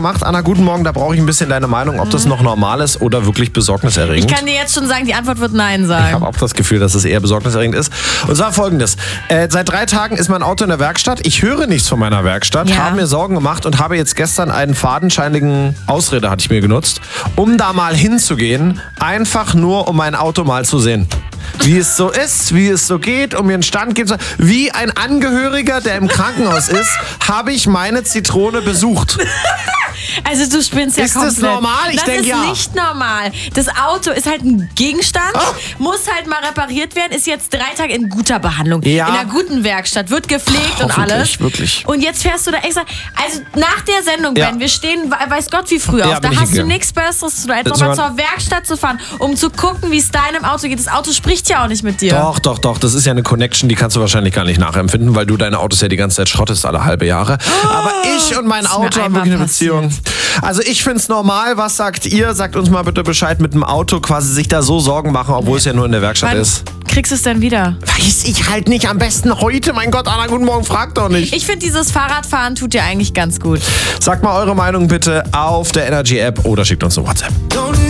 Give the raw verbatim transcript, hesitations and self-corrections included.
gemacht. Anna, guten Morgen. Da brauche ich ein bisschen deine Meinung, ob das noch normal ist oder wirklich besorgniserregend. Ich kann dir jetzt schon sagen, die Antwort wird Nein sein. Ich habe auch das Gefühl, dass es eher besorgniserregend ist. Und zwar folgendes. Äh, seit drei Tagen ist mein Auto in der Werkstatt. Ich höre nichts von meiner Werkstatt, Ja. habe mir Sorgen gemacht und habe jetzt gestern einen fadenscheinigen Ausrede, hatte ich mir genutzt, um da mal hinzugehen, einfach nur, um mein Auto mal zu sehen. Wie es so ist, wie es so geht, um mir einen Stand geben zu. Wie ein Angehöriger, der im Krankenhaus ist, habe ich meine Zitrone besucht. Also du spinnst ja Ist komplett. das normal? Ich das denk, ist ja. nicht normal. Das Auto ist halt ein Gegenstand, Oh. muss halt mal repariert werden, ist jetzt drei Tage in guter Behandlung. Ja. In einer guten Werkstatt, wird gepflegt und Hoffentlich, alles. wirklich. Und jetzt fährst du da extra. Also nach der Sendung, Ja. Ben, wir stehen, weiß Gott wie früher Ja, auf. Da bin ich hast du gegangen. nichts Besseres zu tun, als Das nochmal war- zur Werkstatt zu fahren, um zu gucken, wie es deinem Auto geht. Das Auto spricht ja auch nicht mit dir. Doch, doch, doch. Das ist ja eine Connection, die kannst du wahrscheinlich gar nicht nachempfinden, weil du deine Autos ja die ganze Zeit schrottest, alle halbe Jahre. Aber ich und mein ist mir Auto haben einmal wirklich eine passiert. Beziehung. Also ich find's normal. Was sagt ihr? Sagt uns mal bitte Bescheid mit dem Auto, quasi sich da so Sorgen machen, obwohl es ja nur in der Werkstatt Wann ist. kriegst du es denn wieder? Weiß ich halt nicht. Am besten heute. Mein Gott, Anna, guten Morgen. Frag doch nicht. Ich finde, dieses Fahrradfahren tut dir eigentlich ganz gut. Sagt mal eure Meinung bitte auf der Energy App oder schickt uns eine WhatsApp.